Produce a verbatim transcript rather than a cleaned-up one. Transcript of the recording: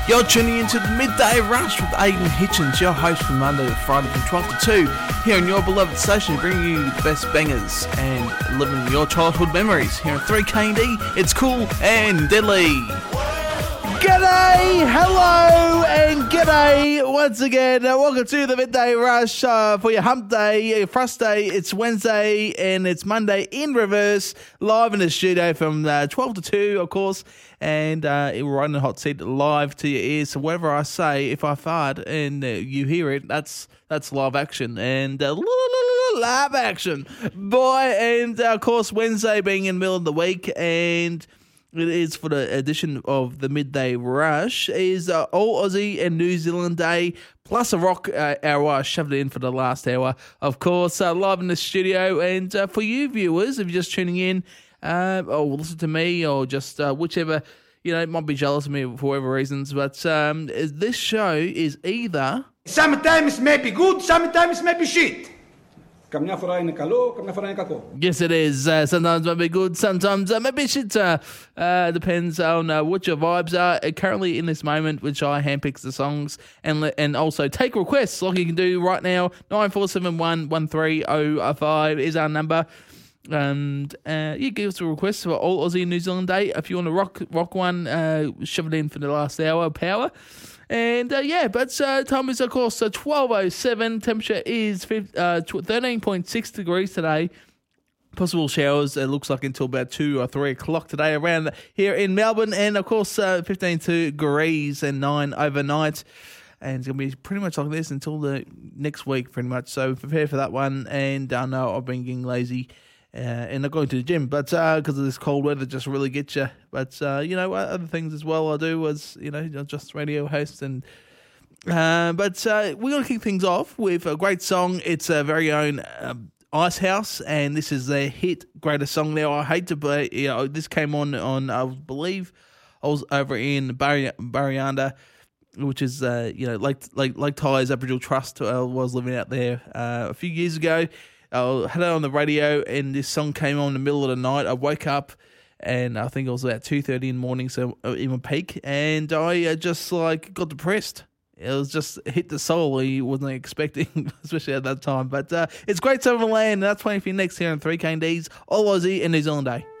You're tuning into the Midday Rush with Aidan Hitchens, your host from Monday to Friday from twelve to two, here on your beloved station, bringing you the best bangers and living your childhood memories. Here on three K D, it's cool and deadly. G'day, hello, and g'day once again. Uh, welcome to the Midday Rush uh, for your hump day, your frost day. It's Wednesday and it's Monday in reverse, live in the studio from uh, twelve to two, of course. And uh, we're right in the hot seat live to your ears. So whatever I say, if I fart and uh, you hear it, that's that's live action. And uh, live action, boy. And uh, of course, Wednesday being in the middle of the week, and it is for the edition of the Midday Rush is uh, All Aussie and New Zealand Day, plus a rock uh, hour. I shoved it in for the last hour, of course, uh, live in the studio. And uh, for you viewers, if you're just tuning in, uh, or listen to me, or just uh, whichever, you know, might be jealous of me for whatever reasons, but um, this show is either... Sometimes may be good, sometimes may be shit. Καμιά φορά είναι καλό, καμιά φορά είναι κακό. Yes, it is. Uh, sometimes it might be good, sometimes uh, maybe shit. Uh, uh, depends on uh, what your vibes are uh, currently in this moment, which I handpicks the songs and le- and also take requests like you can do right now. nine four seven one, one three zero five is our number. And uh, you give us a request for All Aussie and New Zealand Day. If you want to rock rock one, uh, shove it in for the last hour of power. And uh, yeah, but uh, time is of course uh, twelve oh seven. Temperature is uh, thirteen point six degrees today. Possible showers, it looks like, until about two or three o'clock today around here in Melbourne. And of course, uh, fifteen degrees and nine overnight. And it's going to be pretty much like this until the next week, pretty much. So prepare for that one. And I know I've been getting lazy. Uh, and not going to the gym, but because uh, of this cold weather, just really gets you. But uh, you know, other things as well I do was, you know, just radio host, and uh, but uh, we're gonna kick things off with a great song. It's a very own um, Icehouse, and this is their hit greatest song. Now I hate to, but you know, this came on on I believe I was over in Barry Barrianda, which is uh, you know Lake Lake Lake Tyers Aboriginal Trust. I was living out there uh, a few years ago. I had it on the radio, and this song came on in the middle of the night. I woke up, and I think it was about two thirty in the morning, so in my peak, and I uh, just like got depressed. It was just hit the soul you wasn't expecting, especially at that time. But uh, it's great Southern Land, and that's playing for you next here on three K Ds, All Aussie and New Zealand Day.